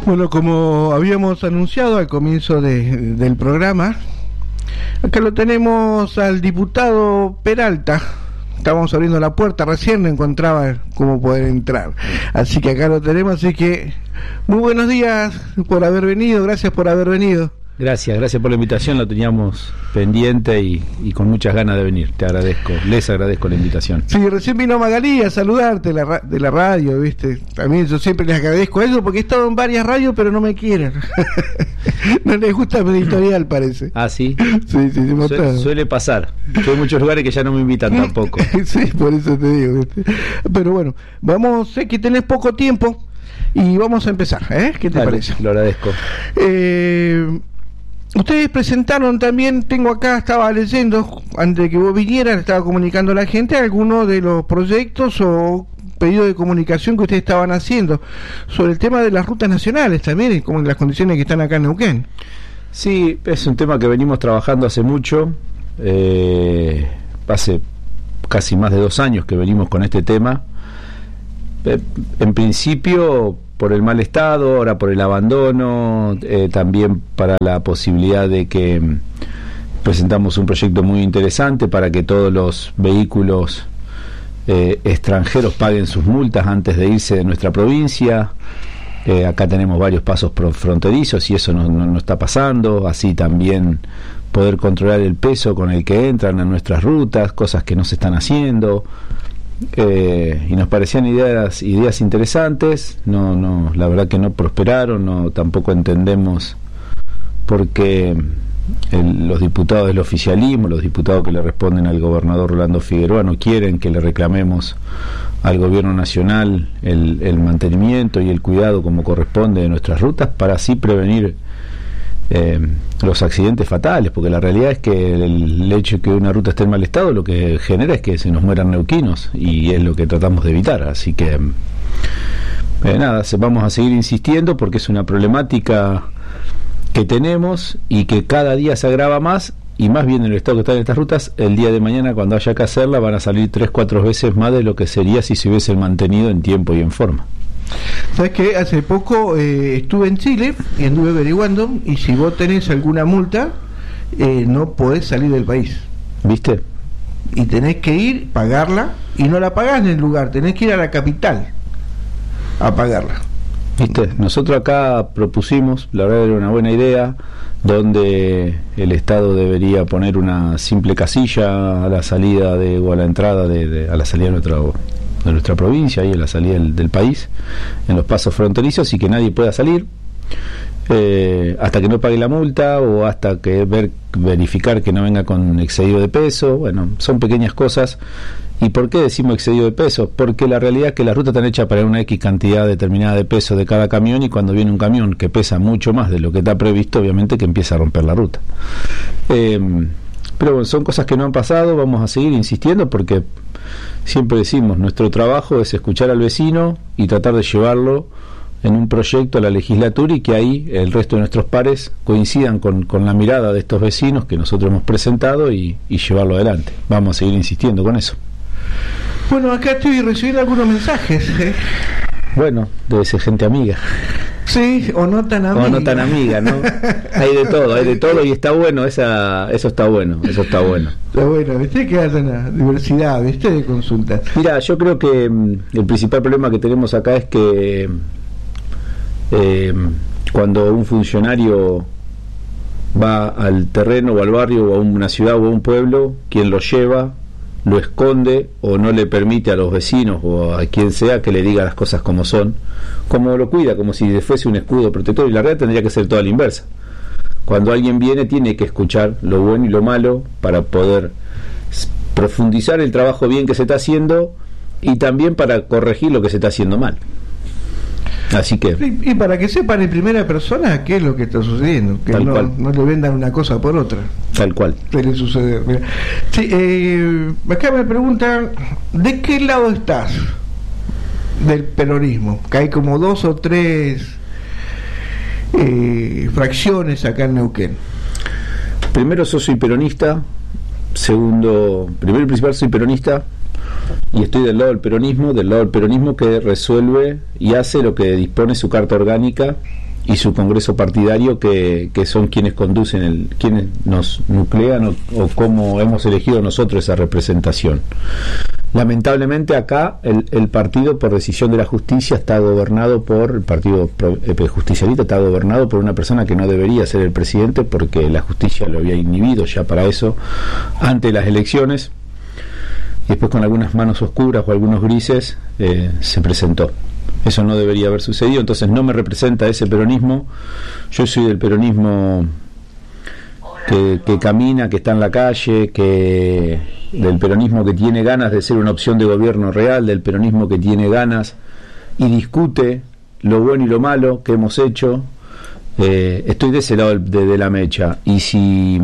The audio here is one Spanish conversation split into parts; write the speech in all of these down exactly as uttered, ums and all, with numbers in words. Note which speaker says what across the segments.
Speaker 1: Bueno, como habíamos anunciado al comienzo de, del programa, acá lo tenemos al diputado Peralta. Estábamos abriendo la puerta, recién no encontraba cómo poder entrar. Así que acá lo tenemos, así que muy buenos días por haber venido, gracias por haber venido.
Speaker 2: Gracias, gracias por la invitación, lo teníamos pendiente y, y con muchas ganas de venir, te agradezco, les agradezco la invitación.
Speaker 1: Sí, recién vino Magalí a saludarte de la, de la radio, ¿viste? También yo siempre les agradezco eso porque he estado en varias radios pero no me quieren. No les gusta mi editorial, parece.
Speaker 2: ¿Ah, sí?
Speaker 1: Sí, sí, sí.
Speaker 2: Su, suele pasar, que hay muchos lugares que ya no me invitan tampoco.
Speaker 1: Sí, por eso te digo, ¿viste? Pero bueno, vamos, sé que tenés poco tiempo y vamos a empezar, ¿eh? ¿Qué te
Speaker 2: Dale,
Speaker 1: parece?
Speaker 2: Lo agradezco.
Speaker 1: Eh... Ustedes presentaron también, tengo acá, estaba leyendo, antes de que vos vinieras, estaba comunicando a la gente algunos de los proyectos o pedidos de comunicación que ustedes estaban haciendo sobre el tema de las rutas nacionales también, como en las condiciones que están acá en Neuquén.
Speaker 2: Sí, es un tema que venimos trabajando hace mucho, eh, hace casi más de dos años que venimos con este tema. Eh, en principio por el mal estado, ahora por el abandono, eh, también para la posibilidad de que mm, presentamos un proyecto muy interesante para que todos los vehículos eh, extranjeros paguen sus multas antes de irse de nuestra provincia. Eh, acá tenemos varios pasos fronterizos y eso no, no, no está pasando, así también poder controlar el peso con el que entran a nuestras rutas, cosas que no se están haciendo. Eh, y nos parecían ideas ideas interesantes, no no la verdad que no prosperaron, no tampoco entendemos por qué el, los diputados del oficialismo, los diputados que le responden al gobernador Rolando Figueroa no quieren que le reclamemos al gobierno nacional el, el mantenimiento y el cuidado como corresponde de nuestras rutas para así prevenir Eh, los accidentes fatales, porque la realidad es que el, el hecho de que una ruta esté en mal estado lo que genera es que se nos mueran neuquinos y es lo que tratamos de evitar, así que eh, nada, se, vamos a seguir insistiendo porque es una problemática que tenemos y que cada día se agrava más y más bien en el estado que están estas rutas, el día de mañana cuando haya que hacerla van a salir tres, cuatro veces más de lo que sería si se hubiesen mantenido en tiempo y en forma.
Speaker 1: Sabes que hace poco eh, estuve en Chile y anduve averiguando y si vos tenés alguna multa eh, no podés salir del país,
Speaker 2: ¿viste?
Speaker 1: Y tenés que ir, pagarla y no la pagás en el lugar, tenés que ir a la capital a pagarla.
Speaker 2: ¿Viste? Nosotros acá propusimos, la verdad era una buena idea, donde el Estado debería poner una simple casilla a la salida de o a la entrada de, de a la salida de nuestro de nuestra provincia y a la salida del, del país, en los pasos fronterizos y que nadie pueda salir eh, hasta que no pague la multa o hasta que ver, verificar que no venga con excedido de peso. Bueno, son pequeñas cosas. ¿Y por qué decimos excedido de peso? Porque la realidad es que la ruta está hecha para una X cantidad determinada de peso de cada camión y cuando viene un camión que pesa mucho más de lo que está previsto, obviamente que empieza a romper la ruta. Eh, pero bueno, son cosas que no han pasado, vamos a seguir insistiendo porque siempre decimos, nuestro trabajo es escuchar al vecino y tratar de llevarlo en un proyecto a la legislatura y que ahí el resto de nuestros pares coincidan con, con la mirada de estos vecinos que nosotros hemos presentado y, y llevarlo adelante. Vamos a seguir insistiendo con eso.
Speaker 1: Bueno, acá estoy recibiendo algunos mensajes, ¿eh?
Speaker 2: Bueno, debe ser gente amiga.
Speaker 1: Sí, o no tan amiga.
Speaker 2: O no tan amiga, ¿no? Hay de todo, hay de todo y está bueno, esa, eso está bueno, eso está bueno.
Speaker 1: Está bueno, ¿viste? Que haya una diversidad, ¿viste? De consultas.
Speaker 2: Mira, yo creo que mm, el principal problema que tenemos acá es que eh, cuando un funcionario va al terreno o al barrio o a una ciudad o a un pueblo, quien lo lleva lo esconde o no le permite a los vecinos o a quien sea que le diga las cosas como son, como lo cuida, como si fuese un escudo protector, y la realidad tendría que ser toda la inversa. Cuando alguien viene tiene que escuchar lo bueno y lo malo para poder profundizar el trabajo bien que se está haciendo y también para corregir lo que se está haciendo mal. Así que
Speaker 1: y, y para que sepan en primera persona qué es lo que está sucediendo, que no, no le vendan una cosa por otra.
Speaker 2: Tal cual.
Speaker 1: Suele suceder. Mira. Sí, eh, acá me preguntan, ¿de qué lado estás del peronismo? Que hay como dos o tres eh, fracciones acá en Neuquén.
Speaker 2: Primero, yo soy peronista. Segundo, primero y principal, soy peronista. Y estoy del lado del peronismo, del lado del peronismo que resuelve y hace lo que dispone su carta orgánica y su congreso partidario, que, que son quienes conducen, el, quienes nos nuclean o, o cómo hemos elegido nosotros esa representación. Lamentablemente acá el, el partido, por decisión de la justicia, está gobernado por el partido eh, justicialista, está gobernado por una persona que no debería ser el presidente, porque la justicia lo había inhibido ya para eso ante las elecciones, y después con algunas manos oscuras o algunos grises eh, se presentó. Eso no debería haber sucedido, entonces no me representa ese peronismo. Yo soy del peronismo que, que camina, que está en la calle, que del peronismo que tiene ganas de ser una opción de gobierno real, del peronismo que tiene ganas y discute lo bueno y lo malo que hemos hecho. Eh, estoy de ese lado de, de la mecha, y si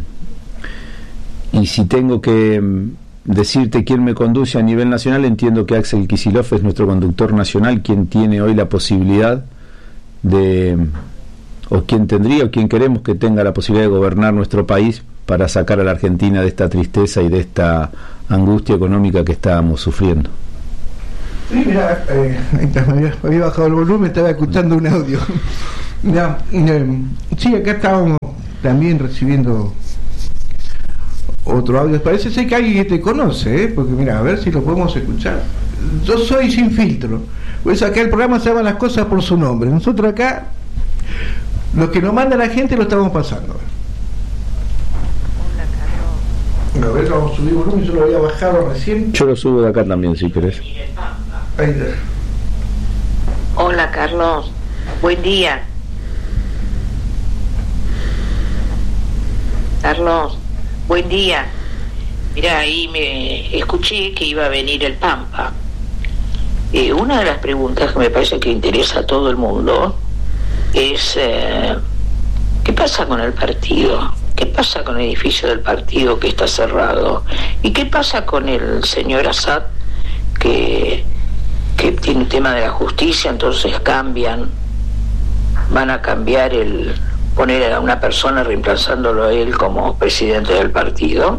Speaker 2: y si tengo que decirte quién me conduce a nivel nacional, entiendo que Axel Kicillof es nuestro conductor nacional, quien tiene hoy la posibilidad de, o quien tendría, o quien queremos que tenga la posibilidad de gobernar nuestro país para sacar a la Argentina de esta tristeza y de esta angustia económica que estábamos sufriendo.
Speaker 1: Sí, mira, eh, me había, había bajado el volumen, estaba escuchando un audio. Mira, eh, sí, acá estábamos también recibiendo otro audio. Parece ser que alguien que te conoce, ¿eh? Porque mira, a ver si lo podemos escuchar. Yo soy Sin Filtro. Pues acá el programa se llama Las Cosas por su Nombre. Nosotros acá, lo que nos manda la gente lo estamos pasando. A ver, vamos a subir volumen, yo lo había bajado recién.
Speaker 2: Yo lo subo de acá también, si querés.
Speaker 1: Ahí está.
Speaker 3: Hola, Carlos. Buen día. Carlos, buen día. Mira, ahí me escuché que iba a venir el Pampa. Eh, una de las preguntas que me parece que interesa a todo el mundo es eh, ¿qué pasa con el partido? ¿Qué pasa con el edificio del partido que está cerrado? ¿Y qué pasa con el señor Assad, que, que tiene un tema de la justicia, entonces cambian, van a cambiar el, poner a una persona reemplazándolo a él como presidente del partido?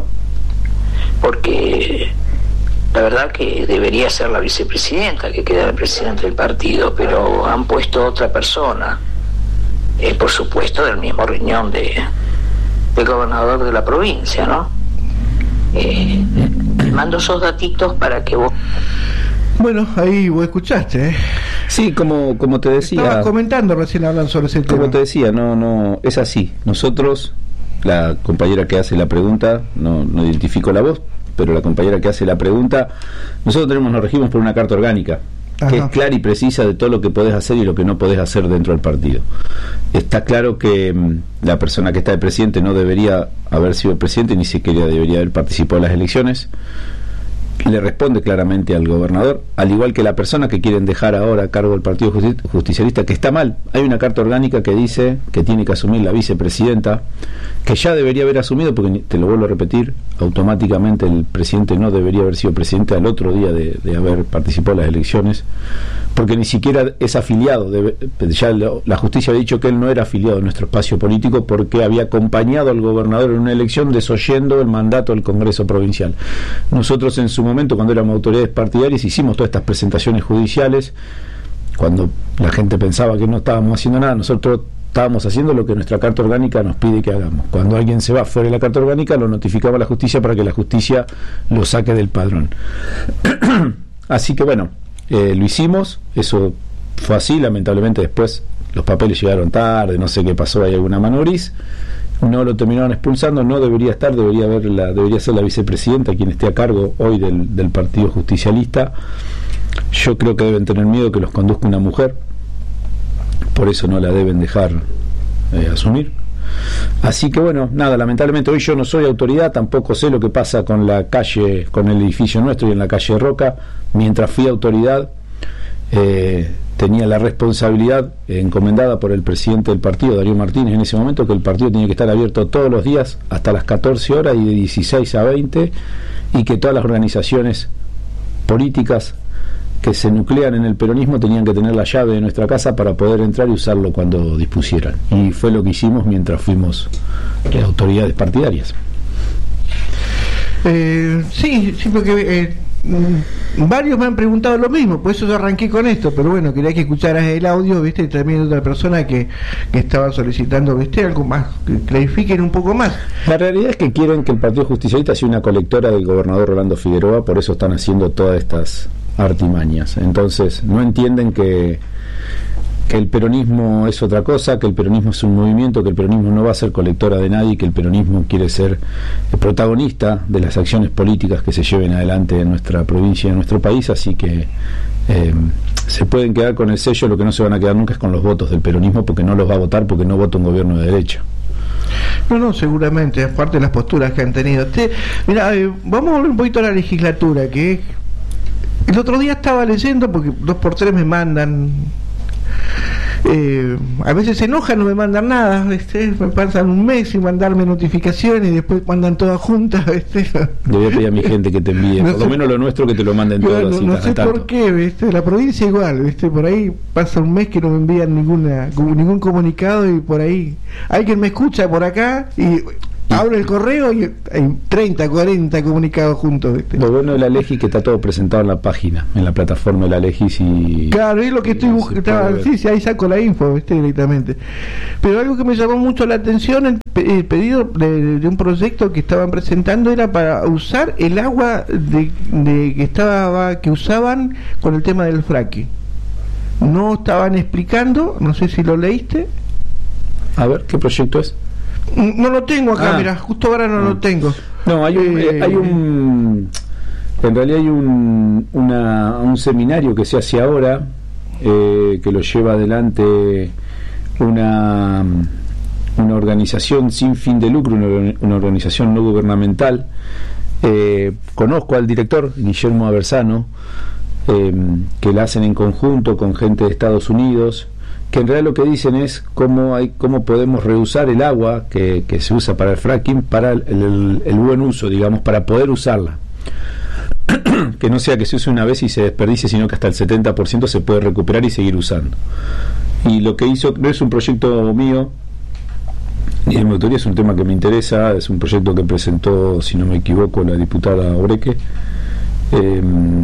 Speaker 3: Porque la verdad que debería ser la vicepresidenta que queda el presidente del partido, pero han puesto otra persona, eh, por supuesto del mismo riñón de el gobernador de la provincia, ¿no? Eh, mando esos datitos para que vos...
Speaker 1: Bueno, ahí vos escuchaste, ¿eh?
Speaker 2: Sí, como, como te decía...
Speaker 1: Estabas comentando recién, hablan sobre ese tema.
Speaker 2: Como te decía, no, no, es así. Nosotros, la compañera que hace la pregunta, no, no identifico la voz, pero la compañera que hace la pregunta, nosotros tenemos, nos regimos por una carta orgánica, Ajá. que es clara y precisa de todo lo que podés hacer y lo que no podés hacer dentro del partido. Está claro que mmm, la persona que está de presidente no debería haber sido presidente, ni siquiera debería haber participado en las elecciones. Le responde claramente al gobernador, al igual que la persona que quieren dejar ahora a cargo del Partido Justicialista, que está mal. Hay una carta orgánica que dice que tiene que asumir la vicepresidenta, que ya debería haber asumido, porque te lo vuelvo a repetir, automáticamente el presidente no debería haber sido presidente al otro día de, de haber participado en las elecciones, porque ni siquiera es afiliado. Debe, ya lo, la justicia había dicho que él no era afiliado a nuestro espacio político porque había acompañado al gobernador en una elección desoyendo el mandato del Congreso Provincial. Nosotros en su momento, cuando éramos autoridades partidarias, hicimos todas estas presentaciones judiciales cuando la gente pensaba que no estábamos haciendo nada. Nosotros estábamos haciendo lo que nuestra carta orgánica nos pide que hagamos. Cuando alguien se va fuera de la carta orgánica, lo notificamos a la justicia para que la justicia lo saque del padrón. Así que bueno, eh, lo hicimos, eso fue así. Lamentablemente después los papeles llegaron tarde, no sé qué pasó, hay alguna mano gris, no lo terminaron expulsando. No debería estar, debería haber la, debería ser la vicepresidenta quien esté a cargo hoy del, del Partido Justicialista. Yo creo que deben tener miedo que los conduzca una mujer, por eso no la deben dejar eh, asumir. Así que bueno, nada, lamentablemente hoy yo no soy autoridad, tampoco sé lo que pasa con la calle, con el edificio nuestro y en la calle Roca. Mientras fui autoridad, eh, tenía la responsabilidad eh, encomendada por el presidente del partido, Darío Martínez, en ese momento, que el partido tenía que estar abierto todos los días hasta las catorce horas y de dieciséis a veinte, y que todas las organizaciones políticas que se nuclean en el peronismo tenían que tener la llave de nuestra casa para poder entrar y usarlo cuando dispusieran. Y fue lo que hicimos mientras fuimos eh, autoridades partidarias.
Speaker 1: Eh, sí, sí, porque eh, mmm, varios me han preguntado lo mismo, por eso yo arranqué con esto, pero bueno, quería que escucharas el audio, viste, y también de otra persona que, que estaba solicitando, viste, algo más, que clarifiquen un poco más.
Speaker 2: La realidad es que quieren que el Partido Justicialista sea una colectora del gobernador Rolando Figueroa, por eso están haciendo todas estas artimañas. Entonces, no entienden que que el peronismo es otra cosa, que el peronismo es un movimiento, que el peronismo no va a ser colectora de nadie, que el peronismo quiere ser el protagonista de las acciones políticas que se lleven adelante en nuestra provincia, en nuestro país, así que eh, se pueden quedar con el sello, lo que no se van a quedar nunca es con los votos del peronismo, porque no los va a votar, porque no vota un gobierno de derecha.
Speaker 1: No, no, seguramente, aparte de las posturas que han tenido. Este, mira, eh, vamos a volver un poquito a la legislatura, que el otro día estaba leyendo, porque dos por tres me mandan... Eh, a veces se enojan, no me mandan nada, ¿viste? Me pasan un mes sin mandarme notificaciones y después mandan todas juntas, ¿viste?
Speaker 2: Le voy a pedir a mi gente que te envíe, no por sé, lo menos lo nuestro, que te lo manden
Speaker 1: todas.
Speaker 2: No,
Speaker 1: no sé por qué, ¿viste? La provincia igual, ¿viste? Por ahí pasa un mes que no me envían ninguna ningún comunicado y por ahí alguien me escucha por acá y abro el correo y hay treinta, cuarenta comunicados juntos, ¿viste?
Speaker 2: Lo bueno de la Legis que está todo presentado en la página, en la plataforma de la Legis y...
Speaker 1: Claro, es lo que estoy buscando, sí, sí, ahí saco la info, ¿viste? Directamente. Pero algo que me llamó mucho la atención, el, el pedido de, de un proyecto que estaban presentando era para usar el agua de, de que estaba que usaban con el tema del fracking. No estaban explicando, no sé si lo leíste.
Speaker 2: A ver, ¿qué proyecto es?
Speaker 1: No lo tengo acá,
Speaker 2: ah.
Speaker 1: mira, justo ahora no, no lo tengo.
Speaker 2: No, hay un,
Speaker 1: eh,
Speaker 2: hay un en realidad hay un una, un seminario que se hace ahora, eh, que lo lleva adelante una una organización sin fin de lucro, una, una organización no gubernamental. Eh, conozco al director, Guillermo Aversano, eh, que la hacen en conjunto con gente de Estados Unidos, que en realidad lo que dicen es cómo hay cómo podemos reusar el agua que, que se usa para el fracking para el, el, el buen uso, digamos, para poder usarla. Que no sea que se use una vez y se desperdicie, sino que hasta el setenta por ciento se puede recuperar y seguir usando. Y lo que hizo, no es un proyecto mío, ni de mi autoría, es un tema que me interesa, es un proyecto que presentó, si no me equivoco, la diputada Obreque. Eh,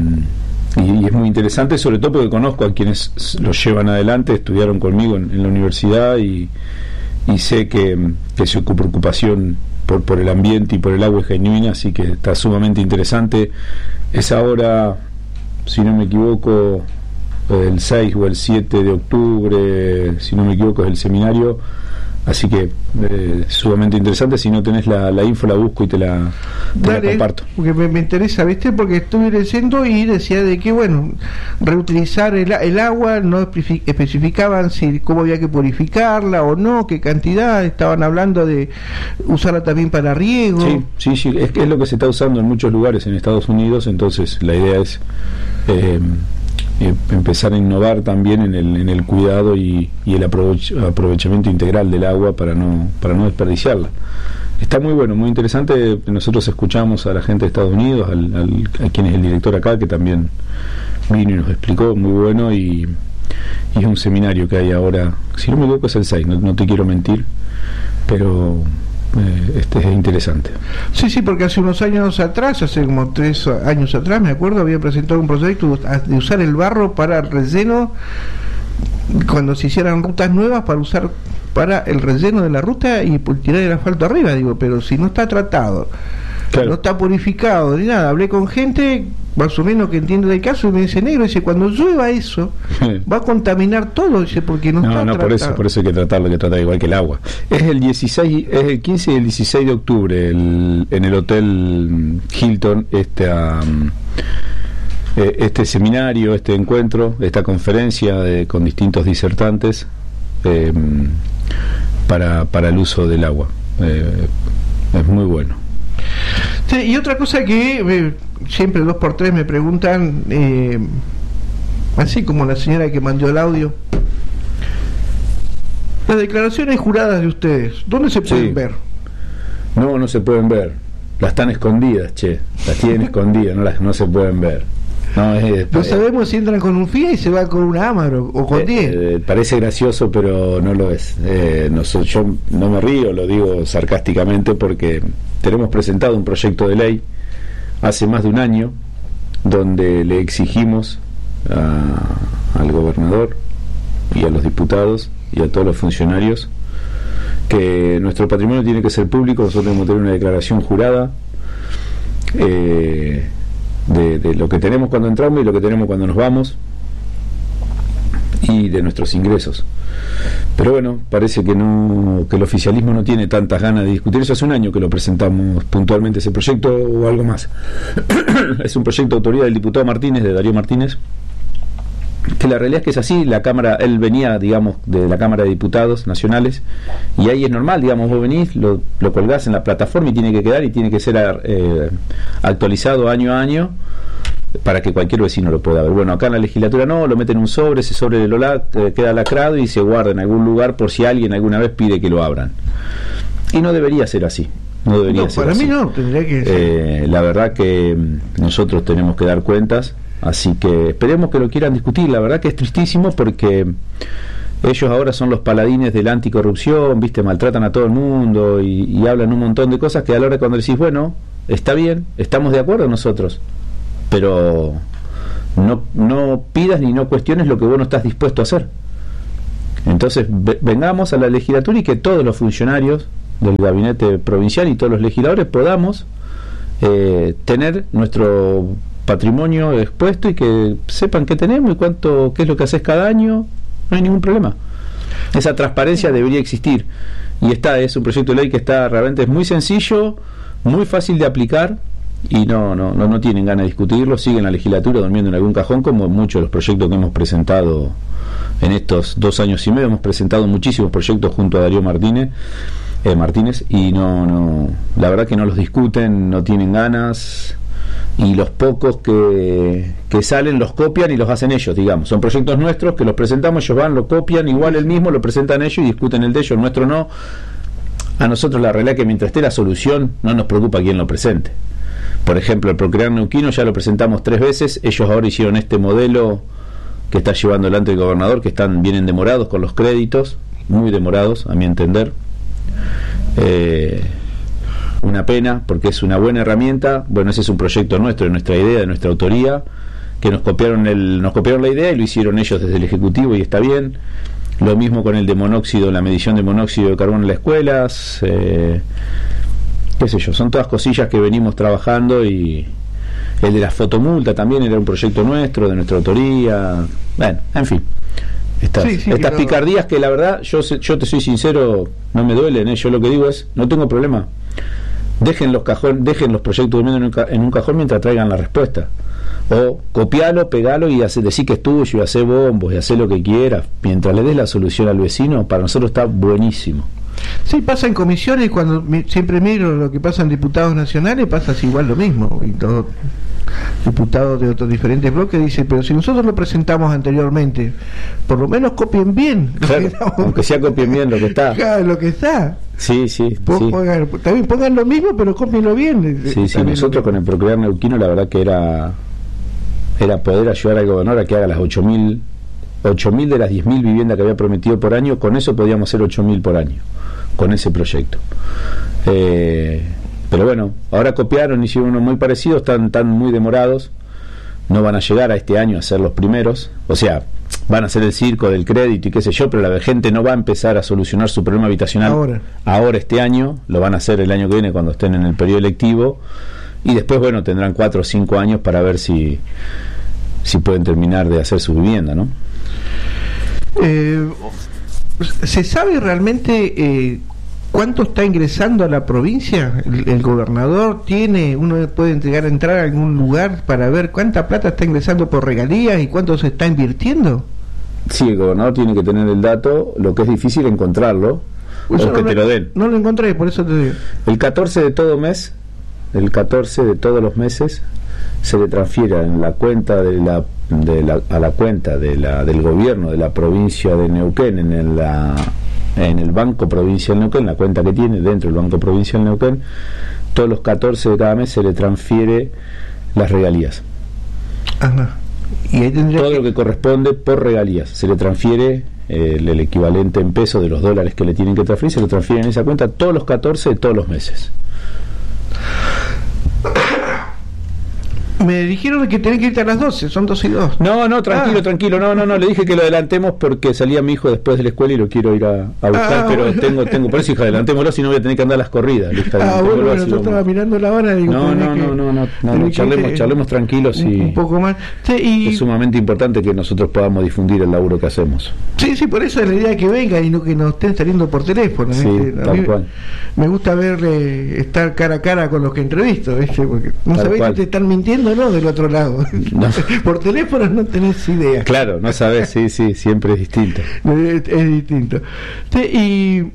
Speaker 2: Y, y es muy interesante, sobre todo porque conozco a quienes lo llevan adelante, estudiaron conmigo en, en la universidad y, y sé que, que su preocupación por, por el ambiente y por el agua es genuina, así que está sumamente interesante. Es ahora, si no me equivoco, el seis o el siete de octubre, si no me equivoco, es el seminario. Así que eh, sumamente interesante. Si no tenés la, la info, la busco y te la, te
Speaker 1: Dale,
Speaker 2: la comparto.
Speaker 1: Porque me, me interesa, ¿viste? Porque estuve leyendo y decía de que, bueno, reutilizar el, el agua, no especificaban si cómo había que purificarla o no, qué cantidad, estaban hablando de usarla también para riego.
Speaker 2: Sí, sí, sí, es que es lo que se está usando en muchos lugares en Estados Unidos, entonces la idea es... Eh, Eh, empezar a innovar también en el, en el cuidado y, y el aprovech, aprovechamiento integral del agua para no para no desperdiciarla. Está muy bueno, muy interesante. Nosotros escuchamos a la gente de Estados Unidos, al, al, a quien es el director acá, que también vino y nos explicó, muy bueno, y, y es un seminario que hay ahora, si no me equivoco es el seis, no, no te quiero mentir, pero... Eh, este es interesante.
Speaker 1: Sí, sí, porque hace unos años atrás, hace como tres años atrás, me acuerdo, había presentado un proyecto de usar el barro para relleno, cuando se hicieran rutas nuevas, para usar para el relleno de la ruta y tirar el asfalto arriba, digo, pero si no está tratado, claro, no está purificado ni nada. Hablé con gente más o menos que entiende del caso y me dice, negro, dice, cuando llueva eso va a contaminar todo, dice, porque no, no está
Speaker 2: no, tratado. por eso por eso hay que tratarlo, hay que tratar igual que el agua. Es el dieciséis, es el quince y el dieciséis de octubre el, en el hotel Hilton esta um, este seminario, este encuentro, esta conferencia de, con distintos disertantes eh, para, para el uso del agua. Eh, es muy bueno.
Speaker 1: Sí, y otra cosa que eh, siempre dos por tres me preguntan, eh, así como la señora que mandó el audio, las declaraciones juradas de ustedes, ¿dónde se pueden
Speaker 2: sí.
Speaker 1: ver?
Speaker 2: No, no se pueden ver, las están escondidas, che, las tienen escondidas, no las no se pueden ver. No, es,
Speaker 1: no
Speaker 2: eh,
Speaker 1: sabemos si entran con un F I A y se va con un Amaro o con diez.
Speaker 2: Eh, eh, parece gracioso, pero no lo es. Eh, no, yo no me río, lo digo sarcásticamente porque tenemos presentado un proyecto de ley hace más de un año donde le exigimos a, al gobernador y a los diputados y a todos los funcionarios que nuestro patrimonio tiene que ser público. Nosotros tenemos que tener una declaración jurada eh, de, de lo que tenemos cuando entramos y lo que tenemos cuando nos vamos, y de nuestros ingresos. Pero bueno, parece que no, que el oficialismo no tiene tantas ganas de discutir eso. Hace un año que lo presentamos puntualmente ese proyecto, o algo más. Es un proyecto de autoría del diputado Martínez, de Darío Martínez, que la realidad es que es así. La Cámara, él venía, digamos, de la Cámara de Diputados Nacionales, y ahí es normal, digamos, vos venís, lo, lo colgás en la plataforma y tiene que quedar y tiene que ser eh, actualizado año a año para que cualquier vecino lo pueda ver. Bueno, acá en la legislatura no, lo meten en un sobre, ese sobre de Lola eh, queda lacrado y se guarda en algún lugar por si alguien alguna vez pide que lo abran. Y no debería ser así. No debería
Speaker 1: no,
Speaker 2: ser
Speaker 1: para
Speaker 2: así.
Speaker 1: mí no, tendría que ser.
Speaker 2: Eh, la verdad que nosotros tenemos que dar cuentas, así que esperemos que lo quieran discutir. La verdad que es tristísimo porque ellos ahora son los paladines de la anticorrupción, viste, maltratan a todo el mundo y, y hablan un montón de cosas que a la hora cuando decís, bueno, está bien, estamos de acuerdo nosotros, pero no, no pidas ni no cuestiones lo que vos no estás dispuesto a hacer. Entonces ve, vengamos a la legislatura y que todos los funcionarios del gabinete provincial y todos los legisladores podamos eh, tener nuestro patrimonio expuesto y que sepan qué tenemos y cuánto, qué es lo que haces cada año. No hay ningún problema. Esa transparencia debería existir y está, es un proyecto de ley que está realmente, es muy sencillo, muy fácil de aplicar, y no, no, no, no tienen ganas de discutirlo, siguen la legislatura durmiendo en algún cajón, como muchos de los proyectos que hemos presentado en estos dos años y medio. Hemos presentado muchísimos proyectos junto a Darío Martínez, eh, Martínez y no, no, la verdad que no los discuten, no tienen ganas, y los pocos que, que salen los copian y los hacen ellos, digamos. Son proyectos nuestros que los presentamos, ellos van, lo copian, igual el mismo, lo presentan ellos y discuten el de ellos, el nuestro no. A nosotros la realidad es que mientras esté la solución no nos preocupa quién lo presente. Por ejemplo, el Procrear Neuquino ya lo presentamos tres veces. Ellos ahora hicieron este modelo que está llevando adelante el gobernador, que están vienen demorados con los créditos, muy demorados a mi entender. Eh, una pena, porque es una buena herramienta. Bueno, ese es un proyecto nuestro, de nuestra idea, de nuestra autoría, que nos copiaron el, nos copiaron la idea y lo hicieron ellos desde el Ejecutivo y está bien. Lo mismo con el de monóxido, la medición de monóxido de carbono en las escuelas. Eh, qué sé yo, son todas cosillas que venimos trabajando, y el de la fotomulta también era un proyecto nuestro, de nuestra autoría. Bueno, en fin, estas, sí, sí, estas que picardías no... que la verdad, yo yo te soy sincero, no me duelen, ¿eh? Yo lo que digo es, no tengo problema, dejen los cajón, dejen los proyectos durmiendo en un, ca- en un cajón mientras traigan la respuesta, o copialo, pegalo y hace, decí que es tuyo y hace bombos y hace lo que quieras, mientras le des la solución al vecino, para nosotros está buenísimo.
Speaker 1: Sí, pasa en comisiones, cuando mi, siempre miro lo que pasa en diputados nacionales, pasa igual lo mismo, y los diputados de otros diferentes bloques dicen, pero si nosotros lo presentamos anteriormente, por lo menos copien bien,
Speaker 2: claro, aunque sea copien bien lo que está,
Speaker 1: claro, lo que está.
Speaker 2: Sí, sí, sí.
Speaker 1: Pongan, también pongan lo mismo, pero copienlo bien.
Speaker 2: Sí, sí, nosotros con el Procrear Neuquino la verdad que era era poder ayudar al gobernador a que haga las ocho mil de las diez mil viviendas que había prometido por año. Con eso podíamos hacer ocho mil por año, con ese proyecto. Eh, pero bueno, ahora copiaron, hicieron uno muy parecido, están, están muy demorados, no van a llegar a este año a ser los primeros, o sea, van a hacer el circo del crédito y qué sé yo, pero la gente no va a empezar a solucionar su problema habitacional ahora, ahora este año, lo van a hacer el año que viene cuando estén en el periodo electivo, y después, bueno, tendrán cuatro o cinco años para ver si si pueden terminar de hacer su vivienda, ¿no?
Speaker 1: Eh, ¿se sabe realmente eh, cuánto está ingresando a la provincia? El, el gobernador tiene, uno puede entregar a entrar a algún lugar para ver cuánta plata está ingresando por regalías y cuánto se está invirtiendo.
Speaker 2: Sí, el gobernador tiene que tener el dato, lo que es difícil encontrarlo, pues o que no te lo den.
Speaker 1: No lo encontré, por eso te digo.
Speaker 2: El catorce de todo mes, el catorce de todos los meses, se le transfiere en la cuenta de la, de la a la cuenta de la del gobierno de la provincia de Neuquén, en el, la en el Banco Provincial Neuquén, la cuenta que tiene dentro del Banco Provincial Neuquén, todos los catorce de cada mes se le transfiere las regalías.
Speaker 1: Ajá. Y ahí tendría
Speaker 2: todo
Speaker 1: que...
Speaker 2: lo que corresponde por regalías se le transfiere, eh, el, el equivalente en pesos de los dólares que le tienen que transferir, se lo transfieren en esa cuenta todos los catorce de todos los meses.
Speaker 1: Me dijeron que tenés que irte a las doce, son doce y dos.
Speaker 2: No, no, tranquilo, ah. tranquilo, no, no, no, le dije que lo adelantemos porque salía mi hijo después de la escuela y lo quiero ir a, a buscar, ah, pero bueno. tengo, tengo, por eso hija, adelantémoslo, si no voy a tener que andar a las corridas. Hija,
Speaker 1: ah, bueno, bueno, yo estaba mirando la hora y digo,
Speaker 2: no, no,
Speaker 1: que,
Speaker 2: no, no, no, no, no, charlemos, que, charlemos tranquilos y
Speaker 1: un poco más. Sí, y
Speaker 2: es sumamente importante que nosotros podamos difundir el laburo que hacemos.
Speaker 1: Sí, sí, por eso es la idea que venga y no que nos estén saliendo por teléfono.
Speaker 2: Sí,
Speaker 1: ¿viste? A
Speaker 2: tal
Speaker 1: mí
Speaker 2: cual.
Speaker 1: Me gusta verle estar cara a cara con los que entrevisto, ¿viste? Porque no sabés si te están mintiendo o no del otro lado. No. Por teléfono no tenés idea.
Speaker 2: Claro, no sabés, sí, sí, siempre es distinto.
Speaker 1: Es, es distinto. Sí, y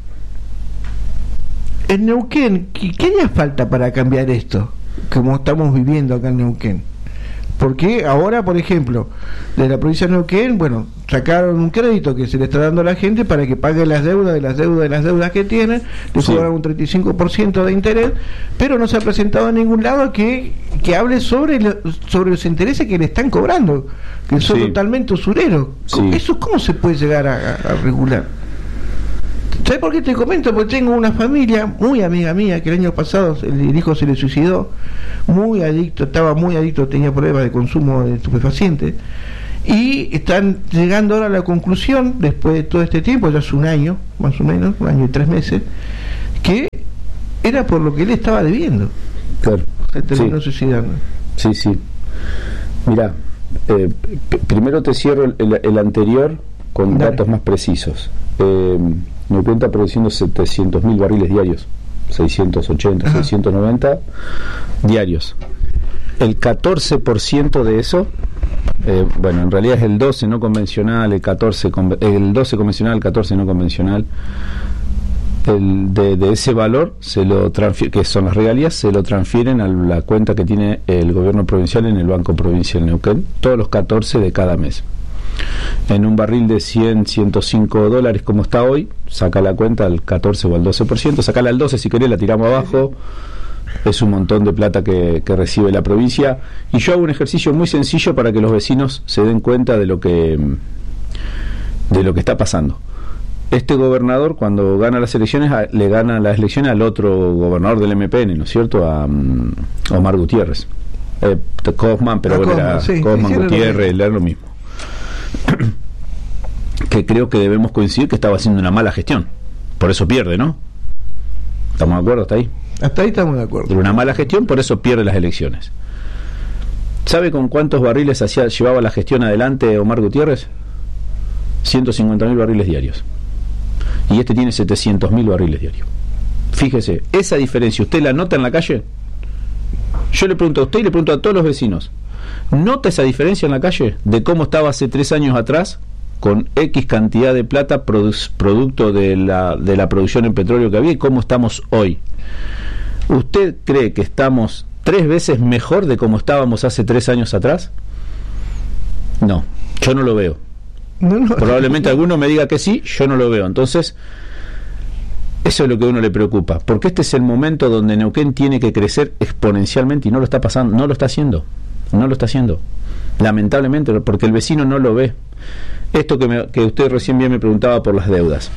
Speaker 1: en Neuquén, ¿qué, ¿qué haría falta para cambiar esto? Como estamos viviendo acá en Neuquén. Porque ahora, por ejemplo, de la provincia de Neuquén, bueno, sacaron un crédito que se le está dando a la gente para que pague las deudas de las deudas de las deudas que tienen, le sí. cobran un treinta y cinco por ciento de interés, pero no se ha presentado en ningún lado que, que hable sobre, lo, sobre los intereses que le están cobrando, que son sí. totalmente usureros. Sí. ¿Eso cómo se puede llegar a, a, a regular? ¿Sabes por qué te comento? Porque tengo una familia muy amiga mía que el año pasado el hijo se le suicidó, muy adicto, estaba muy adicto, tenía problemas de consumo de estupefacientes, y están llegando ahora a la conclusión, después de todo este tiempo, ya hace un año, más o menos, un año y tres meses, que era por lo que él estaba debiendo.
Speaker 2: Claro.
Speaker 1: Se terminó
Speaker 2: sí.
Speaker 1: suicidando.
Speaker 2: Sí, sí. Mira, eh, p- primero te cierro el, el, el anterior con Dale. datos más precisos. Eh, Neuquén está produciendo setecientos mil barriles diarios, seiscientos ochenta, Ajá. seiscientos noventa diarios. El catorce por ciento de eso, eh, bueno, en realidad es el doce no convencional, el catorce con, el doce convencional, el catorce no convencional. El de, de ese valor se lo transfiere, que son las regalías, se lo transfieren a la cuenta que tiene el gobierno provincial en el Banco Provincial Neuquén, todos los catorce de cada mes. En un barril de cien, ciento cinco dólares como está hoy, saca la cuenta al catorce o al doce por ciento, sacala al doce si querés, la tiramos abajo, es un montón de plata que, que recibe la provincia. Y yo hago un ejercicio muy sencillo para que los vecinos se den cuenta de lo que de lo que está pasando. Este gobernador, cuando gana las elecciones, a, le gana las elecciones al otro gobernador del M P N, ¿no es cierto? A um, Omar Gutiérrez, eh, Cosman, pero bueno, era
Speaker 1: sí,
Speaker 2: Cosman,
Speaker 1: sí,
Speaker 2: Gutiérrez, era lo mismo. Que creo que debemos coincidir que estaba haciendo una mala gestión, por eso pierde, ¿no? ¿Estamos de acuerdo hasta ahí?
Speaker 1: Hasta ahí estamos de acuerdo.
Speaker 2: Una mala gestión, por eso pierde las elecciones. ¿Sabe con cuántos barriles hacía, llevaba la gestión adelante Omar Gutiérrez? ciento cincuenta mil barriles diarios. Y este tiene setecientos mil barriles diarios. Fíjese, esa diferencia, ¿usted la nota en la calle? Yo le pregunto a usted y le pregunto a todos los vecinos, ¿nota esa diferencia en la calle de cómo estaba hace tres años atrás con X cantidad de plata produ- producto de la, de la producción en petróleo que había y cómo estamos hoy? ¿Usted cree que estamos tres veces mejor de cómo estábamos hace tres años atrás? No, yo no lo veo.
Speaker 1: No, no.
Speaker 2: Probablemente alguno me diga que sí, yo no lo veo. Entonces, eso es lo que a uno le preocupa, porque este es el momento donde Neuquén tiene que crecer exponencialmente y no lo está pasando, no lo está haciendo. No lo está haciendo, lamentablemente, porque el vecino no lo ve. Esto que, me, que usted recién bien me preguntaba por las deudas.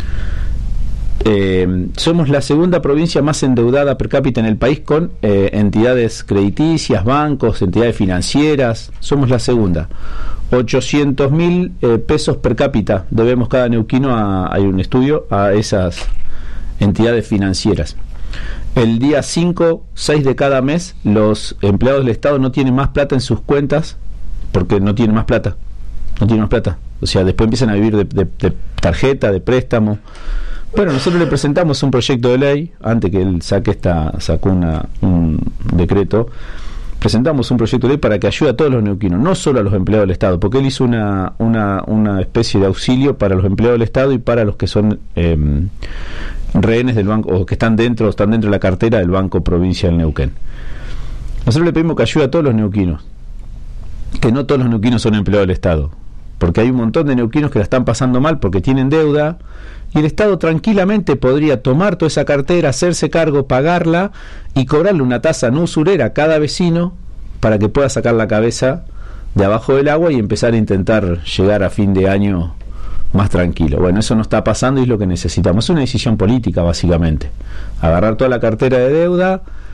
Speaker 2: Eh, somos la segunda provincia más endeudada per cápita en el país con eh, entidades crediticias, bancos, entidades financieras. Somos la segunda. ochocientos mil eh, pesos per cápita debemos cada neuquino, a, hay un estudio, a esas entidades financieras. El día cinco, seis de cada mes, los empleados del Estado no tienen más plata en sus cuentas porque no tienen más plata. No tienen más plata. O sea, después empiezan a vivir de, de, de tarjeta, de préstamo. Bueno, nosotros le presentamos un proyecto de ley, antes que él saque esta, sacó una, un decreto, presentamos un proyecto de ley para que ayude a todos los neuquinos, no solo a los empleados del Estado, porque él hizo una, una, una especie de auxilio para los empleados del Estado y para los que son eh, rehenes del banco, o que están dentro, están dentro de la cartera del Banco Provincial Neuquén. Nosotros le pedimos que ayude a todos los neuquinos, que no todos los neuquinos son empleados del Estado, porque hay un montón de neuquinos que la están pasando mal porque tienen deuda, y el Estado tranquilamente podría tomar toda esa cartera, hacerse cargo, pagarla y cobrarle una tasa no usurera a cada vecino para que pueda sacar la cabeza de abajo del agua y empezar a intentar llegar a fin de año más tranquilo. Bueno, eso no está pasando y es lo que necesitamos. Es una decisión política, básicamente. Agarrar toda la cartera de deuda,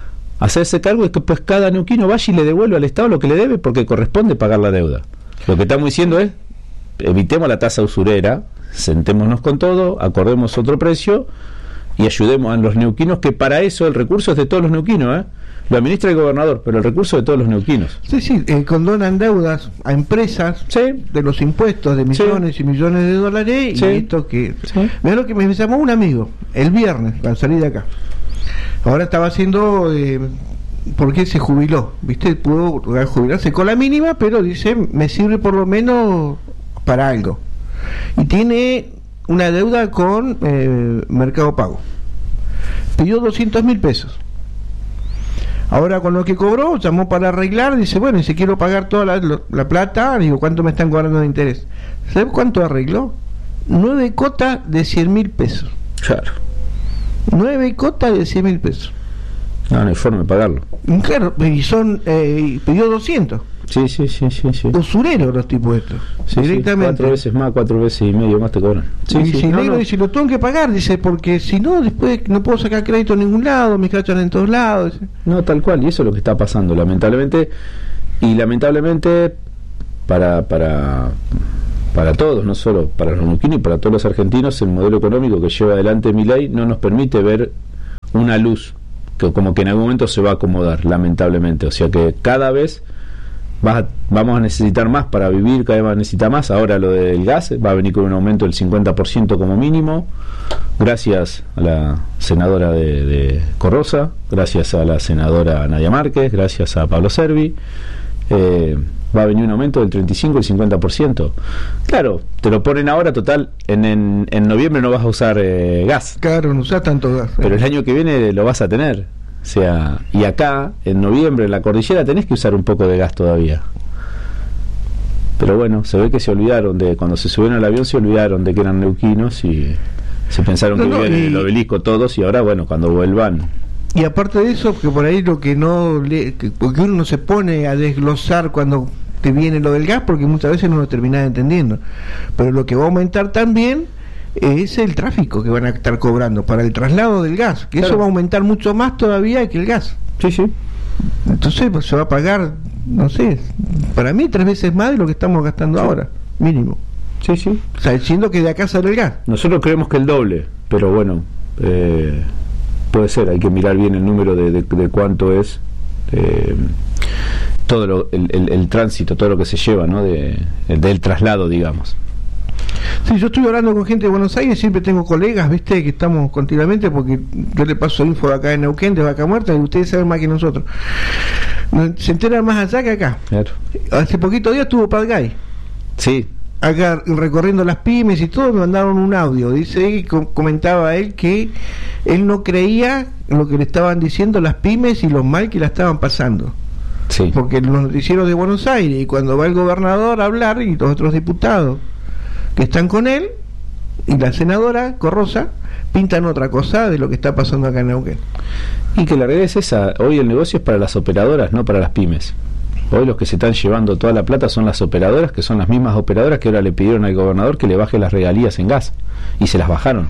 Speaker 2: hacerse cargo de que pues cada neuquino vaya y le devuelva al Estado lo que le debe, porque corresponde pagar la deuda. Lo que estamos diciendo es, evitemos la tasa usurera, sentémonos con todo, acordemos otro precio y ayudemos a los neuquinos, que para eso el recurso es de todos los neuquinos, ¿eh? Lo administra el gobernador, pero el recurso es de todos los neuquinos.
Speaker 1: Sí, sí, eh, condonan deudas a empresas, sí, de los impuestos de millones, sí, y millones de dólares, sí, y esto que... Sí. Mira lo que me llamó un amigo el viernes al salir de acá. Ahora estaba haciendo... Eh, porque se jubiló, ¿viste? Pudo jubilarse con la mínima, pero dice, me sirve por lo menos para algo. Y tiene una deuda con eh, Mercado Pago. Pidió doscientos mil pesos. Ahora con lo que cobró, llamó para arreglar, dice, bueno, y si quiero pagar toda la, la plata, digo, ¿cuánto me están cobrando de interés? ¿Sabes cuánto arregló? Nueve cotas de cien mil pesos.
Speaker 2: Claro.
Speaker 1: Nueve cotas de cien mil pesos.
Speaker 2: No, no hay forma de pagarlo.
Speaker 1: Claro, y son, eh, pidió doscientos.
Speaker 2: Sí, sí, sí, sí, sí.
Speaker 1: Usureros los tipos estos.
Speaker 2: Sí, directamente. Sí, cuatro veces más, cuatro veces y medio más te cobran.
Speaker 1: Sí, y sí, si no, negro, no. Dice, lo tengo que pagar, dice, porque si no, después no puedo sacar crédito en ningún lado, me cachan en todos lados. Dice.
Speaker 2: No, tal cual, y eso es lo que está pasando, lamentablemente, y lamentablemente para para para todos, no solo para los neuquinos y para todos los argentinos, el modelo económico que lleva adelante Milei no nos permite ver una luz, que como que en algún momento se va a acomodar, lamentablemente. O sea que cada vez va a, vamos a necesitar más para vivir, cada vez va a necesitar más. Ahora lo del gas va a venir con un aumento del cincuenta por ciento como mínimo, gracias a la senadora de, de Corrosa, gracias a la senadora Nadia Márquez, gracias a Pablo Servi. Eh, va a venir un aumento del treinta y cinco y cincuenta por ciento. Claro, te lo ponen ahora, total, en, en, en noviembre no vas a usar eh, gas.
Speaker 1: Claro, no usas tanto gas.
Speaker 2: Pero el año que viene lo vas a tener. O sea, y acá, en noviembre, en la cordillera, tenés que usar un poco de gas todavía. Pero bueno, se ve que se olvidaron de, cuando se subieron al avión, se olvidaron de que eran neuquinos y se pensaron no, que no, vivían y... en el obelisco todos, y ahora, bueno, cuando vuelvan...
Speaker 1: Y aparte de eso, que por ahí lo que no... Le, que, porque uno no se pone a desglosar cuando te viene lo del gas, porque muchas veces no lo terminás entendiendo. Pero lo que va a aumentar también es el tráfico que van a estar cobrando para el traslado del gas, que claro, eso va a aumentar mucho más todavía que el gas.
Speaker 2: Sí, sí.
Speaker 1: Entonces pues, se va a pagar, no sé, para mí tres veces más de lo que estamos gastando sí, ahora, mínimo.
Speaker 2: Sí, sí.
Speaker 1: O sea, diciendo que de acá sale el gas.
Speaker 2: Nosotros creemos que el doble, pero bueno, eh, puede ser, hay que mirar bien el número de, de, de cuánto es eh, todo lo, el, el, el tránsito, todo lo que se lleva, ¿no? De, el, del traslado, digamos.
Speaker 1: Sí, yo estoy hablando con gente de Buenos Aires, siempre tengo colegas, viste, que estamos continuamente, porque yo le paso info acá en Neuquén de Vaca Muerta y ustedes saben más que nosotros. Se enteran más allá que acá.
Speaker 2: Claro.
Speaker 1: Hace poquito días estuvo Padgay.
Speaker 2: Sí.
Speaker 1: Acá recorriendo las pymes y todo, me mandaron un audio. Dice, comentaba él que él no creía en lo que le estaban diciendo las pymes y lo mal que la estaban pasando.
Speaker 2: Sí.
Speaker 1: Porque los noticieros de Buenos Aires, y cuando va el gobernador a hablar y los otros diputados que están con él y la senadora Corrosa pintan otra cosa de lo que está pasando acá en Neuquén.
Speaker 2: Y que la realidad es esa, hoy el negocio es para las operadoras, no para las pymes. Hoy los que se están llevando toda la plata son las operadoras, que son las mismas operadoras que ahora le pidieron al gobernador que le baje las regalías en gas, y se las bajaron.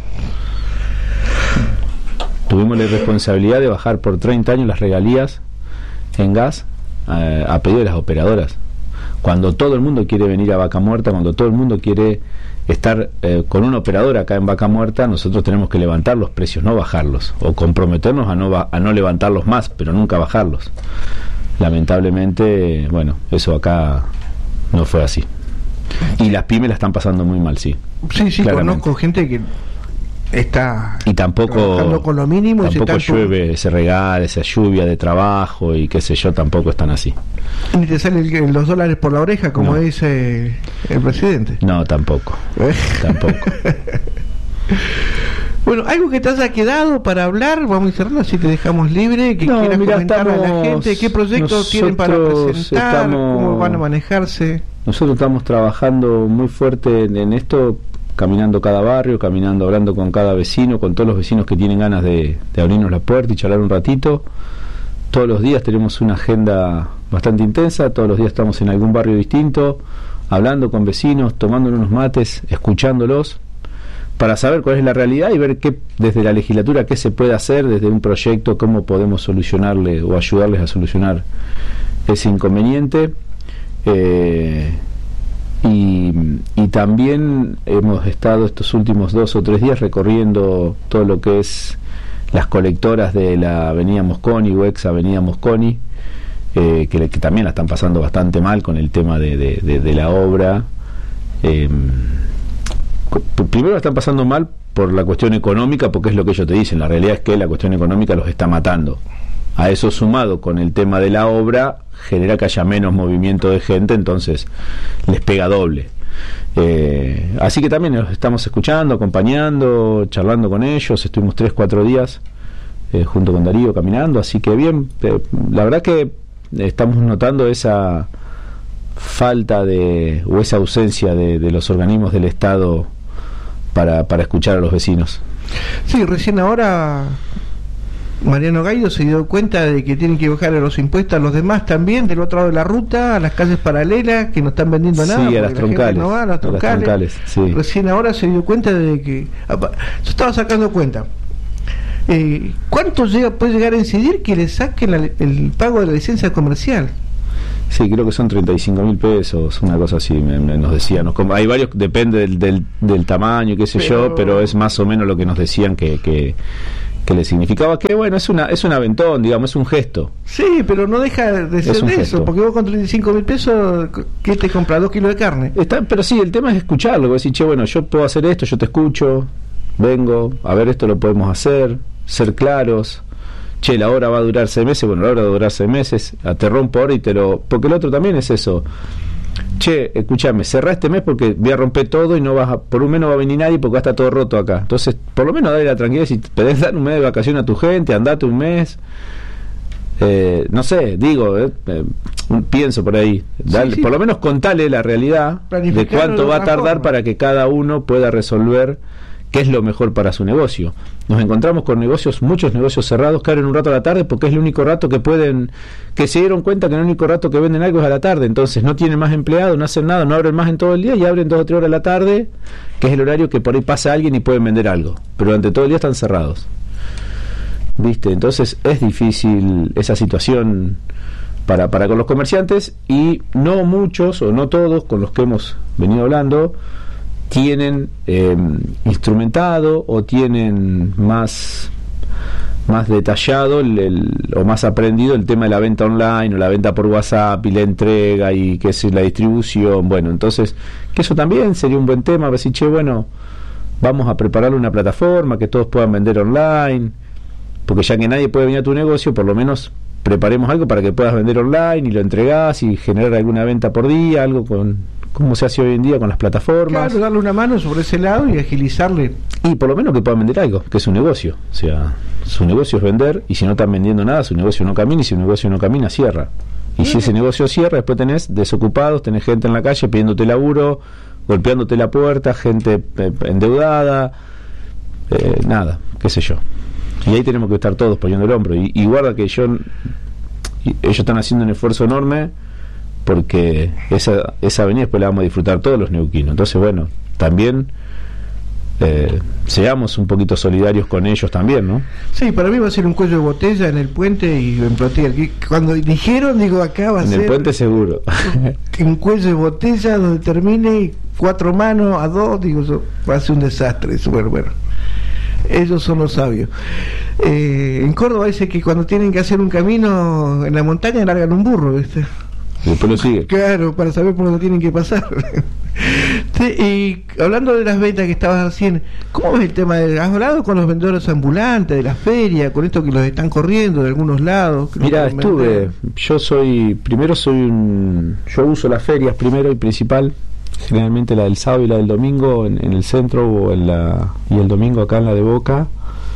Speaker 2: Tuvimos la irresponsabilidad de bajar por treinta años las regalías en gas eh, a pedido de las operadoras. Cuando todo el mundo quiere venir a Vaca Muerta, cuando todo el mundo quiere estar eh, con una operadora acá en Vaca Muerta, nosotros tenemos que levantar los precios, no bajarlos, o comprometernos a no, ba- a no levantarlos más, pero nunca bajarlos. Lamentablemente, bueno, eso acá no fue así. Y las pymes la están pasando muy mal, sí.
Speaker 1: Sí, sí, claramente. Conozco gente que está
Speaker 2: y tampoco
Speaker 1: con lo mínimo,
Speaker 2: tampoco
Speaker 1: y se
Speaker 2: llueve, por... se regala esa lluvia de trabajo y qué sé yo, tampoco están así.
Speaker 1: Ni te salen los dólares por la oreja, como no. dice el presidente.
Speaker 2: No, tampoco. Tampoco.
Speaker 1: Bueno, algo que te haya quedado para hablar, vamos a cerrarlo, así te dejamos libre, que
Speaker 2: no,
Speaker 1: quieras
Speaker 2: mirá,
Speaker 1: comentar
Speaker 2: estamos,
Speaker 1: a la gente, qué proyectos tienen para presentar,
Speaker 2: estamos,
Speaker 1: cómo van a manejarse.
Speaker 2: Nosotros estamos trabajando muy fuerte en, en esto, caminando cada barrio, caminando, hablando con cada vecino, con todos los vecinos que tienen ganas de, de abrirnos la puerta y charlar un ratito. Todos los días tenemos una agenda bastante intensa, todos los días estamos en algún barrio distinto, hablando con vecinos, tomando unos mates, escuchándolos, para saber cuál es la realidad y ver qué desde la legislatura qué se puede hacer desde un proyecto, cómo podemos solucionarle o ayudarles a solucionar ese inconveniente. Eh, y, y también hemos estado estos últimos dos o tres días recorriendo todo lo que es las colectoras de la avenida Mosconi o ex avenida Mosconi, eh, que, que también la están pasando bastante mal con el tema de, de, de, de la obra. Eh, primero la están pasando mal por la cuestión económica, porque es lo que ellos te dicen, la realidad es que la cuestión económica los está matando. A eso sumado con el tema de la obra genera que haya menos movimiento de gente, entonces les pega doble. Eh, así que también los estamos escuchando, acompañando, charlando con ellos. Estuvimos tres, cuatro días eh, junto con Darío caminando, así que bien, eh, la verdad que estamos notando esa falta de o esa ausencia de, de los organismos del Estado para, para escuchar a los vecinos.
Speaker 1: Sí, recién ahora Mariano Gaido se dio cuenta de que tienen que bajar los impuestos a los demás también, del otro lado de la ruta, a las calles paralelas que no están vendiendo nada.
Speaker 2: Sí, a las troncales.
Speaker 1: No va, a las troncales.
Speaker 2: A las troncales, sí.
Speaker 1: Recién ahora se dio cuenta de que... Yo estaba sacando cuenta. Eh, ¿Cuánto llega, puede llegar a incidir que le saquen la, el pago de la licencia comercial?
Speaker 2: Sí, creo que son treinta y cinco mil pesos, una cosa así, me, me, nos decían. Nos, hay varios, depende del, del, del tamaño, qué sé pero... yo, pero es más o menos lo que nos decían que... que que le significaba que bueno, es una es un aventón, digamos, es un gesto.
Speaker 1: Sí, pero no deja de ser de eso, porque vos con treinta y cinco mil pesos, ¿qué te compras? ¿Dos kilos de carne?
Speaker 2: Está, pero sí, el tema es escucharlo, decir, che, bueno, yo puedo hacer esto, yo te escucho, vengo, a ver, esto lo podemos hacer, ser claros. Che, la obra va a durar seis meses, bueno, la obra va a durar seis meses, te rompo ahora y te lo... Porque el otro también es eso. Che, escúchame, cerrá este mes porque voy a romper todo y no vas a, por un mes no va a venir nadie porque va a estar todo roto acá. Entonces, por lo menos dale la tranquilidad. Si podés dar un mes de vacación a tu gente, andate un mes. Eh, no sé, digo, eh, eh, pienso por ahí. Dale, sí, sí. Por lo menos contale la realidad de cuánto va a tardar forma. Para que cada uno pueda resolver qué es lo mejor para su negocio. Nos encontramos con negocios, muchos negocios cerrados que abren un rato a la tarde porque es el único rato que pueden, que se dieron cuenta que el único rato que venden algo es a la tarde, entonces no tienen más empleados, no hacen nada, no abren más en todo el día y abren dos o tres horas a la tarde, que es el horario que por ahí pasa alguien y pueden vender algo, pero durante todo el día están cerrados. ¿Viste? Entonces es difícil esa situación para, para con los comerciantes y no muchos o no todos con los que hemos venido hablando tienen eh, instrumentado o tienen más más detallado el, el, o más aprendido el tema de la venta online o la venta por WhatsApp y la entrega y que es la distribución. Bueno, entonces que eso también sería un buen tema, decir, che, bueno, vamos a preparar una plataforma que todos puedan vender online, porque ya que nadie puede venir a tu negocio, por lo menos preparemos algo para que puedas vender online y lo entregás y generar alguna venta por día, algo con como se hace hoy en día con las plataformas.
Speaker 1: Claro, darle una mano sobre ese lado y agilizarle.
Speaker 2: Y por lo menos que puedan vender algo, que es un negocio. O sea, su negocio es vender, y si no están vendiendo nada, su negocio no camina, y si su negocio no camina, cierra. Y ¿sí? Si ese negocio cierra, después tenés desocupados, tenés gente en la calle pidiéndote laburo, golpeándote la puerta, gente eh, endeudada, eh, nada, qué sé yo. Y ahí tenemos que estar todos poniendo el hombro. Y, y guarda que yo, y ellos están haciendo un esfuerzo enorme, porque esa, esa avenida después la vamos a disfrutar todos los neuquinos. Entonces, bueno, también eh, seamos un poquito solidarios con ellos también, ¿no?
Speaker 1: Sí, para mí va a ser un cuello de botella en el puente y en Plotier. Cuando dijeron, digo, acá va a
Speaker 2: en
Speaker 1: ser...
Speaker 2: En el puente seguro.
Speaker 1: Un cuello de botella donde termine cuatro manos a dos, digo, eso va a ser un desastre. Eso, bueno, bueno. Ellos son los sabios. Eh, en Córdoba dice que cuando tienen que hacer un camino en la montaña largan un burro, ¿viste?
Speaker 2: Y después lo sigue.
Speaker 1: Claro, para saber por dónde tienen que pasar. Sí, y hablando de las ventas que estabas haciendo, ¿cómo ves el tema? De, ¿has hablado con los vendedores ambulantes de la feria, con esto que los están corriendo de algunos lados?
Speaker 2: Mira, estuve, vender? yo soy, primero soy un, yo uso las ferias primero y principal, generalmente la del sábado y la del domingo en, en el centro o en la, y el domingo acá en la de Boca.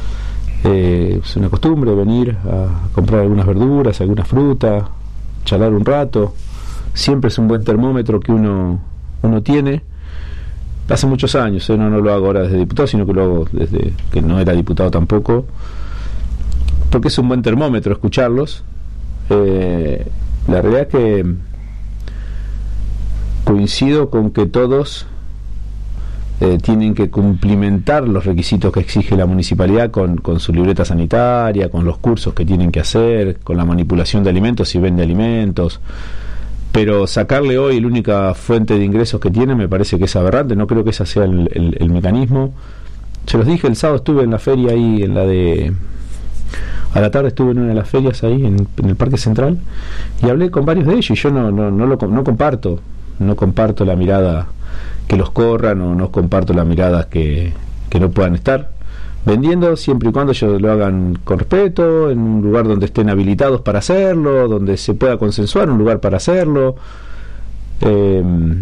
Speaker 2: Eh, es una costumbre venir a comprar algunas verduras, algunas frutas, charlar un rato. Siempre es un buen termómetro que uno uno tiene. Hace muchos años, ¿eh? no, no lo hago ahora desde diputado, sino que lo hago desde que no era diputado tampoco, porque es un buen termómetro escucharlos. Eh, la realidad es que coincido con que todos eh, tienen que cumplimentar los requisitos que exige la municipalidad con, con su libreta sanitaria, con los cursos que tienen que hacer, con la manipulación de alimentos si vende alimentos. Pero sacarle hoy la única fuente de ingresos que tiene me parece que es aberrante. No creo que ese sea el, el, el mecanismo. Se los dije, el sábado estuve en la feria ahí, en la de... A la tarde estuve en una de las ferias ahí, en, en el Parque Central, y hablé con varios de ellos, y yo no, no, no, lo, no comparto, no comparto la mirada que los corran, o no comparto la mirada que, que no puedan estar vendiendo, siempre y cuando ellos lo hagan con respeto, en un lugar donde estén habilitados para hacerlo, donde se pueda consensuar un lugar para hacerlo. Eh,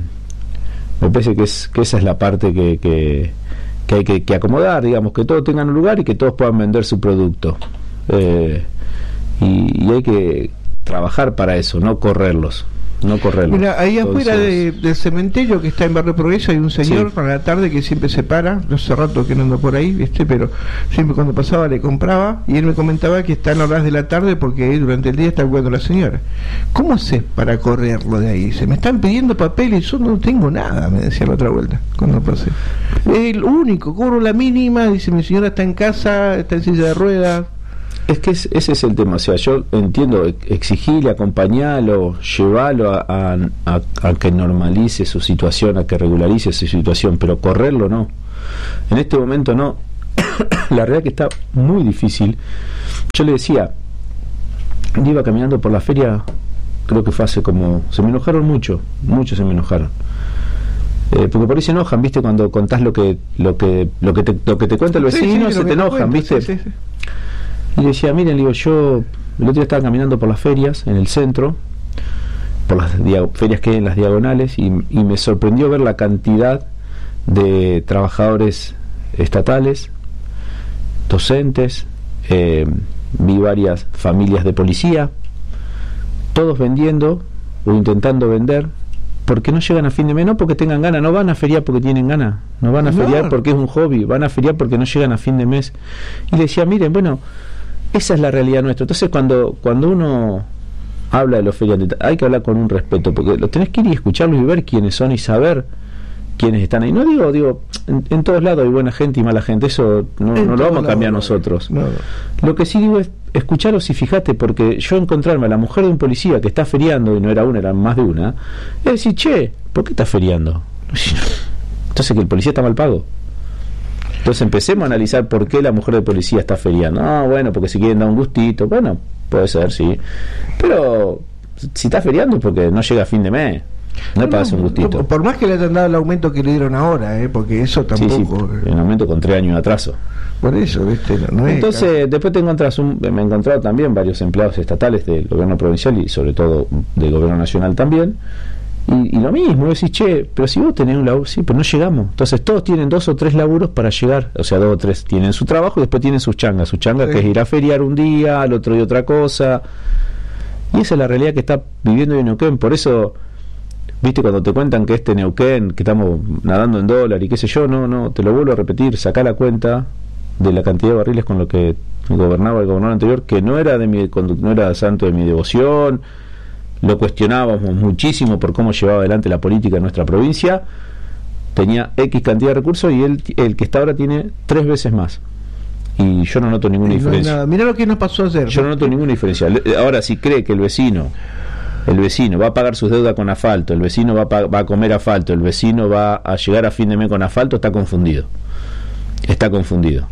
Speaker 2: me parece que, es, que esa es la parte que... que que hay que, que acomodar, digamos, que todos tengan un lugar y que todos puedan vender su producto, eh, y, y hay que trabajar para eso, no correrlos, no correrlos.
Speaker 1: Mira, ahí
Speaker 2: Entonces,
Speaker 1: afuera de, del cementerio que está en Barrio Progreso hay un señor, sí, a la tarde que siempre se para, no hace rato que no ando por ahí, ¿viste? Pero siempre cuando pasaba le compraba, y él me comentaba que está en horas de la tarde porque durante el día está cuidando a la señora. ¿Cómo haces para correrlo de ahí? Se me están pidiendo papeles y yo no tengo nada, me decía la otra vuelta cuando pasé. Es el único, cobro la mínima, dice mi señora está en casa, está en silla de ruedas.
Speaker 2: Es que es, ese es el tema, o sea, yo entiendo, exigirle, acompañarlo, llevarlo a, a, a, a que normalice su situación, a que regularice su situación, pero correrlo no. En este momento no. La realidad que está muy difícil. Yo le decía, iba caminando por la feria, creo que fue hace como... Se me enojaron mucho, muchos se me enojaron. Eh, porque por ahí se enojan, ¿viste? Cuando contás lo que lo que lo que te, lo que te cuenta el vecino, sí, sí, se te enojan, cuenta, ¿viste? Sí, sí, sí. Y le decía, miren, digo, yo el otro día estaba caminando por las ferias en el centro, por las dia- ferias que hay en las diagonales, y, y me sorprendió ver la cantidad de trabajadores estatales, docentes, eh, vi varias familias de policía, todos vendiendo o intentando vender, porque no llegan a fin de mes, no porque tengan ganas, no van a feriar porque tienen ganas, no van a no. feriar porque es un hobby, van a feriar porque no llegan a fin de mes. Y le decía, miren, bueno, esa es la realidad nuestra. Entonces cuando cuando uno habla de los feriantes, hay que hablar con un respeto, porque lo tenés que ir y escucharlos y ver quiénes son y saber quiénes están ahí. No digo, digo, en, en todos lados hay buena gente y mala gente, eso no, no lo vamos a cambiar nosotros. No, no. Lo que sí digo es escucharos y fíjate, porque yo encontrarme a la mujer de un policía que está feriando, y no era una, eran más de una, es decir, che, ¿por qué está feriando? Entonces que el policía está mal pago. Entonces empecemos a analizar por qué la mujer de policía está feriando. Ah, bueno, porque si quieren dar un gustito, bueno, puede ser, sí. Pero si está feriando es porque no llega a fin de mes. No, no pagas un gustito.
Speaker 1: No, por más que le hayan dado el aumento que le dieron ahora, ¿eh? Porque eso tampoco...
Speaker 2: Sí, sí, un aumento con tres años de atraso.
Speaker 1: Por eso, ¿viste? No, no
Speaker 2: Entonces, es después te encontrás, un, me he encontrado también varios empleados estatales del gobierno provincial y sobre todo del gobierno nacional también, y, y lo mismo, decís, che, pero si vos tenés un laburo, sí, pero no llegamos. Entonces todos tienen dos o tres laburos para llegar, o sea, dos o tres tienen su trabajo y después tienen sus changas, su changa, sí, que es ir a feriar un día, al otro día otra cosa, y esa es la realidad que está viviendo hoy en Neuquén. Por eso, viste, cuando te cuentan que este Neuquén, que estamos nadando en dólar y qué sé yo, no, no, te lo vuelvo a repetir, sacá la cuenta de la cantidad de barriles con lo que gobernaba el gobernador anterior, que no era de mi, no era santo de mi devoción, lo cuestionábamos muchísimo por cómo llevaba adelante la política en nuestra provincia, tenía X cantidad de recursos y él, el que está ahora tiene tres veces más, y yo no noto ninguna
Speaker 1: no
Speaker 2: diferencia.
Speaker 1: Nada. Mirá lo que nos pasó ayer.
Speaker 2: Yo no noto ninguna diferencia. Ahora, si cree que el vecino el vecino va a pagar sus deudas con asfalto, el vecino va a, va a comer asfalto, el vecino va a llegar a fin de mes con asfalto, está confundido, está confundido.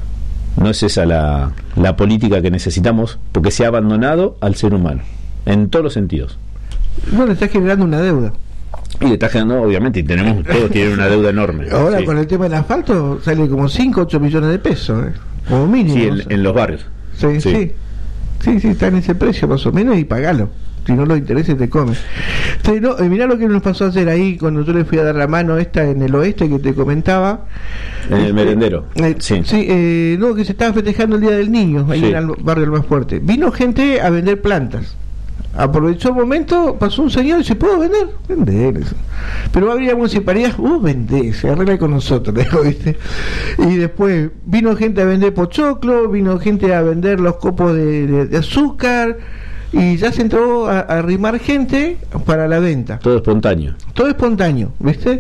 Speaker 2: No es esa la, la política que necesitamos, porque se ha abandonado al ser humano en todos los sentidos.
Speaker 1: Bueno, está generando una deuda.
Speaker 2: Y le está generando, obviamente, y tenemos, todos tienen una deuda enorme.
Speaker 1: Ahora,
Speaker 2: sí,
Speaker 1: con el tema del asfalto sale como cinco, ocho millones de pesos, ¿eh? Como mínimo.
Speaker 2: Sí, en, en los barrios.
Speaker 1: Sí, sí, sí, sí, sí, está en ese precio más o menos, y pagalo. Si no los intereses te comen. Pero eh, mirá lo que nos pasó ayer ahí cuando yo le fui a dar la mano esta en el oeste que te comentaba.
Speaker 2: En el merendero.
Speaker 1: Eh, sí. Sí, eh, no, que se estaba festejando el Día del Niño ahí, sí, en el barrio El Más Fuerte. Vino gente a vender plantas. Aprovechó el momento, pasó un señor y dice, ¿puedo vender? Vender eso. Pero habría municipalidad, uh, vendé, se arregla con nosotros, ¿viste? Y después vino gente a vender pochoclo, vino gente a vender los copos de, de, de azúcar, y ya se entró a, a arrimar gente para la venta.
Speaker 2: Todo espontáneo.
Speaker 1: Todo espontáneo, ¿viste?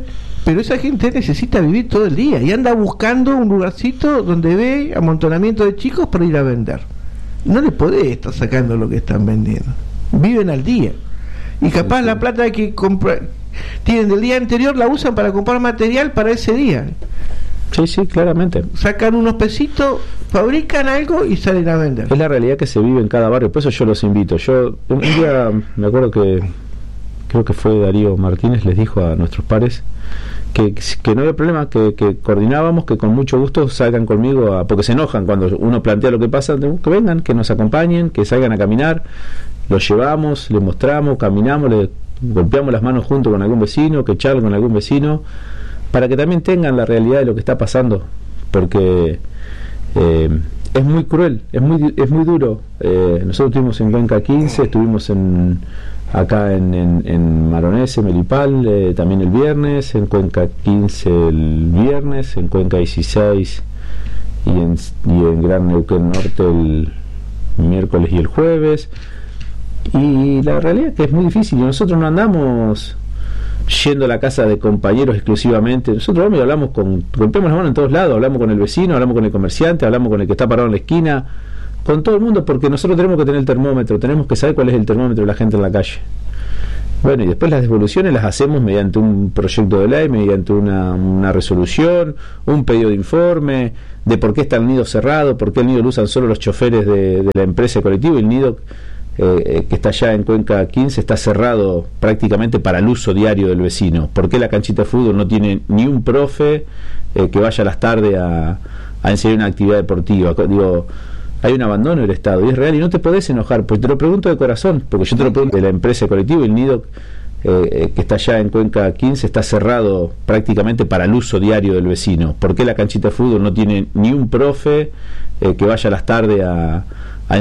Speaker 1: Pero esa gente necesita vivir todo el día y anda buscando un lugarcito donde ve amontonamiento de chicos para ir a vender. No le podés estar sacando lo que están vendiendo. Viven al día. Y capaz la plata que compra, tienen del día anterior la usan para comprar material para ese día.
Speaker 2: Sí, sí, claramente.
Speaker 1: Sacan unos pesitos, fabrican algo y salen a vender.
Speaker 2: Es la realidad que se vive en cada barrio, por eso yo los invito. Yo un día me acuerdo que creo que fue Darío Martínez, les dijo a nuestros pares que, que no había problema, que, que coordinábamos, que con mucho gusto salgan conmigo, a, porque se enojan cuando uno plantea lo que pasa, que vengan, que nos acompañen, que salgan a caminar, los llevamos, les mostramos, caminamos, les golpeamos las manos junto con algún vecino, que charlen con algún vecino, para que también tengan la realidad de lo que está pasando, porque eh, es muy cruel, es muy es muy duro. Eh, nosotros estuvimos en Cuenca quince, estuvimos en acá en, en, en Maronese, Melipal, eh, también el viernes, en Cuenca quince el viernes, en Cuenca dieciséis y en, y en Gran Neuquén Norte el miércoles y el jueves. Y la realidad es que es muy difícil, y nosotros no andamos yendo a la casa de compañeros exclusivamente. Nosotros vamos y hablamos con, golpeamos la mano en todos lados, hablamos con el vecino, hablamos con el comerciante, hablamos con el que está parado en la esquina, con todo el mundo, porque nosotros tenemos que tener el termómetro, tenemos que saber cuál es el termómetro de la gente en la calle. Bueno, y después las devoluciones las hacemos mediante un proyecto de ley, mediante una, una resolución, un pedido de informe, de por qué está el nido cerrado, por qué el nido lo usan solo los choferes de, de la empresa colectiva, y el nido eh, que está allá en Cuenca quince está cerrado prácticamente para el uso diario del vecino. ¿Por qué la canchita de fútbol no tiene ni un profe eh, que vaya a las tardes a, a enseñar una actividad deportiva? Digo, hay un abandono del Estado y es real, y no te podés enojar, pues te lo pregunto de corazón, porque yo te lo pregunto de la empresa colectiva, y el nido eh, que está allá en Cuenca quince está cerrado prácticamente para el uso diario del vecino. ¿Por qué la canchita de fútbol no tiene ni un profe eh, que vaya a las tardes a